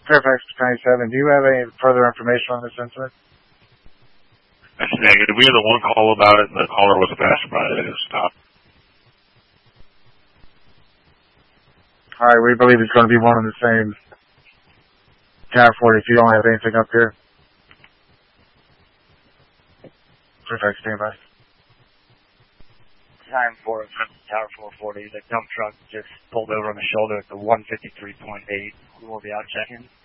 Fairfax 27, do you have any further information on this incident? That's negative. We had the one call about it, and the caller was a passerby. They just stopped. All right, we believe it's going to be one and the same. Tower 40, if you don't have anything up here. Fairfax, stand by. Time for Tower 440. The dump truck just pulled over on the shoulder at the 153.8. We will be out checking.